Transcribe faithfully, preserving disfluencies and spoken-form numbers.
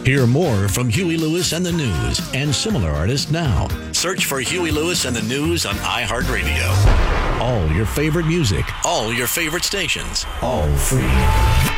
Hear more from Huey Lewis and the News and similar artists now. Search for Huey Lewis and the News on iHeartRadio. All your favorite music, all your favorite stations, all free.